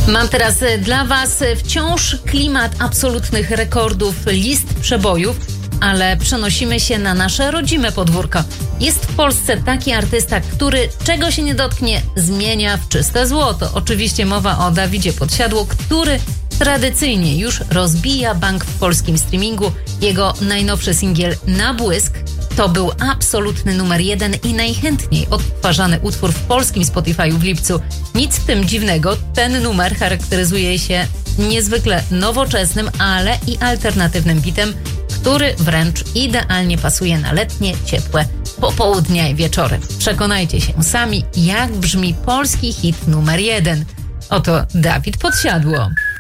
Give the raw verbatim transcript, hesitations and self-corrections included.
Mam teraz dla Was wciąż klimat absolutnych rekordów, list przebojów, ale przenosimy się na nasze rodzime podwórko. Jest w Polsce taki artysta, który czego się nie dotknie, zmienia w czyste złoto. Oczywiście mowa o Dawidzie Podsiadło, który tradycyjnie już rozbija bank w polskim streamingu. Jego najnowszy singiel Na błysk to był absolutny numer jeden i najchętniej odtwarzany utwór w polskim Spotify'u w lipcu. Nic w tym dziwnego, ten numer charakteryzuje się niezwykle nowoczesnym, ale i alternatywnym bitem, który wręcz idealnie pasuje na letnie, ciepłe popołudnia i wieczory. Przekonajcie się sami, jak brzmi polski hit numer jeden. Oto Dawid Podsiadło.